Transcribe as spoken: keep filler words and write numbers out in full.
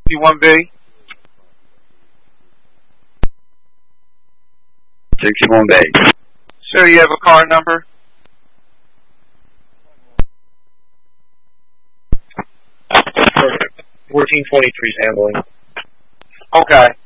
sixty-one B? sixty-one B. Sir, you have a car number? fourteen twenty-three is handling. Okay.